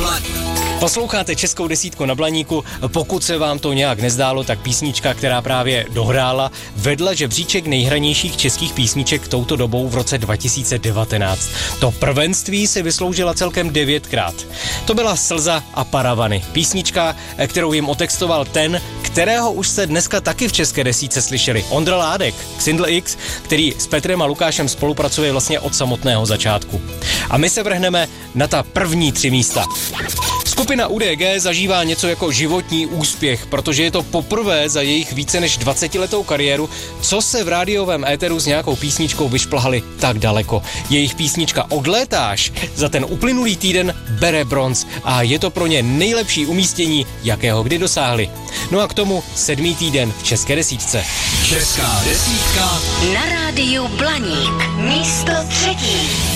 Posloucháte Českou desítku na Blaníku. Pokud se vám to nějak nezdálo, tak písnička, která právě dohrála, vedla žebříček nejhranějších českých písniček touto dobou v roce 2019. To prvenství si vysloužila celkem 9krát. To byla Slza a paravany. Písnička, kterou jim otextoval ten, kterého už se dneska taky v České desítce slyšeli. Ondra Ládek, Xindl X, který s Petrem a Lukášem spolupracuje vlastně od samotného začátku. A my se vrhneme na ta první 3 místa. Skupina UDG zažívá něco jako životní úspěch, protože je to poprvé za jejich více než 20letou kariéru, co se v rádiovém éteru s nějakou písničkou vyšplhali tak daleko. Jejich písnička Odlétáš za ten uplynulý týden bere bronz a je to pro ně nejlepší umístění, jakého kdy dosáhli. No a k tomu 7. týden v České desítce. Česká desítka na rádiu Blaník. Místo 3.